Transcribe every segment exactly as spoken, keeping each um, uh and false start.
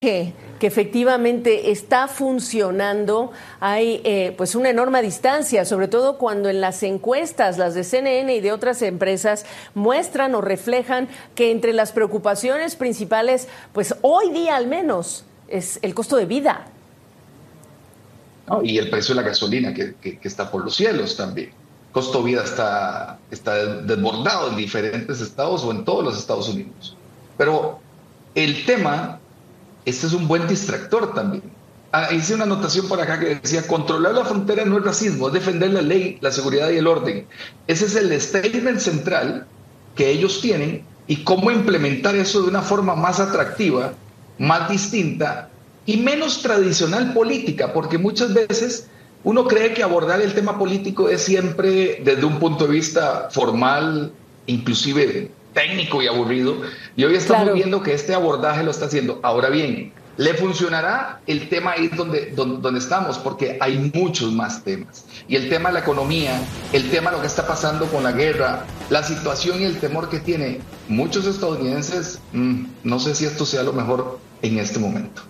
que efectivamente está funcionando. Hay eh, pues una enorme distancia, sobre todo cuando en las encuestas, las de C N N y de otras empresas, muestran o reflejan que entre las preocupaciones principales, pues hoy día al menos, es el costo de vida. No, y el precio de la gasolina, que, que, que está por los cielos también. El costo de vida está, está desbordado en diferentes estados o en todos los Estados Unidos. Pero el tema... este es un buen distractor también. Ah, hice una anotación por acá que decía: controlar la frontera no es racismo, es defender la ley, la seguridad y el orden. Ese es el statement central que ellos tienen, y cómo implementar eso de una forma más atractiva, más distinta y menos tradicional política, porque muchas veces uno cree que abordar el tema político es siempre desde un punto de vista formal, inclusive técnico y aburrido, y hoy estamos claro. viendo que este abordaje lo está haciendo. Ahora bien, ¿le funcionará? El tema ahí donde, donde, donde estamos, porque hay muchos más temas. Y el tema de la economía, el tema de lo que está pasando con la guerra, la situación y el temor que tienen muchos estadounidenses, mmm, no sé si esto sea lo mejor en este momento.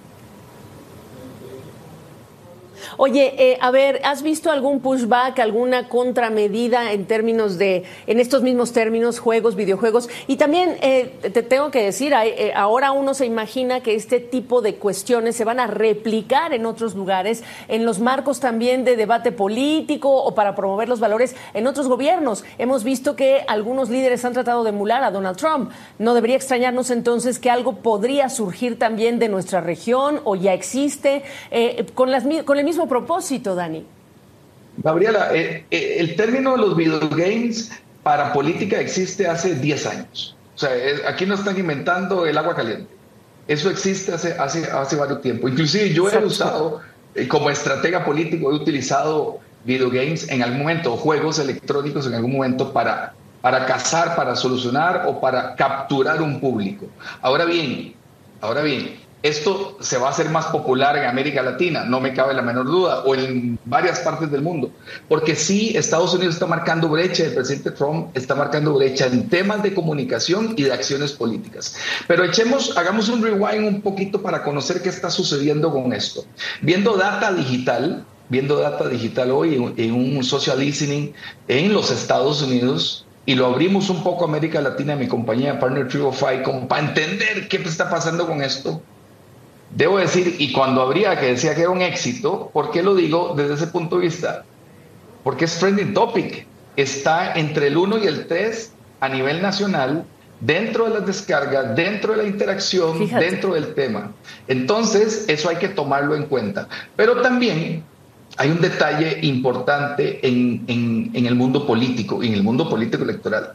Oye, eh, a ver, ¿has visto algún pushback, alguna contramedida en términos de, en estos mismos términos, juegos, videojuegos? Y también eh, te tengo que decir, eh, ahora uno se imagina que este tipo de cuestiones se van a replicar en otros lugares, en los marcos también de debate político o para promover los valores en otros gobiernos. Hemos visto que algunos líderes han tratado de emular a Donald Trump. ¿No debería extrañarnos entonces que algo podría surgir también de nuestra región o ya existe eh, con, las, con el mismo propósito, Dani? Gabriela, eh, eh, el término de los videogames para política existe hace diez años. O sea, es, aquí no están inventando el agua caliente. Eso existe hace, hace, hace varios tiempo. Inclusive yo he usado, eh, como estratega político, he utilizado videogames en algún momento, juegos electrónicos en algún momento para, para cazar, para solucionar o para capturar un público. Ahora bien, ahora bien, esto se va a hacer más popular en América Latina, no me cabe la menor duda, o en varias partes del mundo, porque sí, Estados Unidos está marcando brecha, el presidente Trump está marcando brecha en temas de comunicación y de acciones políticas. Pero echemos, hagamos un rewind un poquito para conocer qué está sucediendo con esto. Viendo data digital, viendo data digital hoy en, en un social listening en los Estados Unidos, y lo abrimos un poco a América Latina, mi compañía Partner three oh five, como para entender qué está pasando con esto. Debo decir, y cuando abría que decía que era un éxito, ¿por qué lo digo desde ese punto de vista? Porque es trending topic, está entre el uno y el tres a nivel nacional, dentro de las descargas, dentro de la interacción, Fíjate. dentro del tema. Entonces, eso hay que tomarlo en cuenta. Pero también hay un detalle importante en, en, en el mundo político, en el mundo político electoral.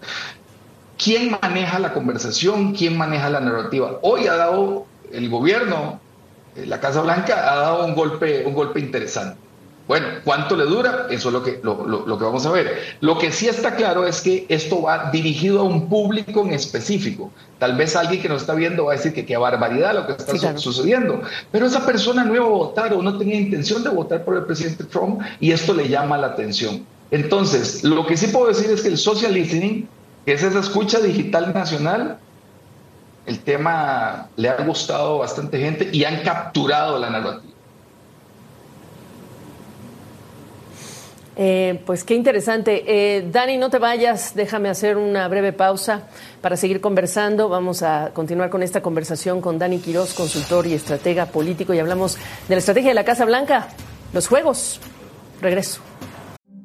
¿Quién maneja la conversación? ¿Quién maneja la narrativa? Hoy ha dado el gobierno, la Casa Blanca ha dado un golpe, un golpe interesante. Bueno, ¿cuánto le dura? Eso es lo que, lo, lo, lo que vamos a ver. Lo que sí está claro es que esto va dirigido a un público en específico. Tal vez alguien que nos está viendo va a decir que qué barbaridad lo que está sí, claro. sucediendo. Pero esa persona no iba a votar o no tenía intención de votar por el presidente Trump y esto le llama la atención. Entonces, lo que sí puedo decir es que el social listening, que es esa escucha digital nacional, el tema le ha gustado a bastante gente y han capturado la narrativa. Eh, pues qué interesante. Eh, Dani, no te vayas, déjame hacer una breve pausa para seguir conversando. Vamos a continuar con esta conversación con Dani Quirós, consultor y estratega político, y hablamos de la estrategia de la Casa Blanca, los juegos. Regreso.